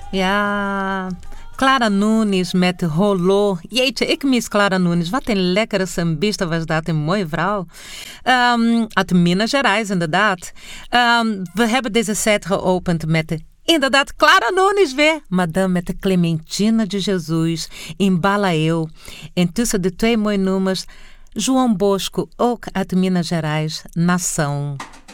Ja, Clara Nunes met Rolô. Jeetje, ik mis Clara Nunes. Wat een lekkere sambista was dat. Een mooie vrouw. Uit Minas Gerais, inderdaad. We hebben deze set geopend met inderdaad Clara Nunes weer. Maar dan met de Clementina de Jesus in Balaeu. En tussen de twee mooie nummers, João Bosco, ook uit Minas Gerais, Nação.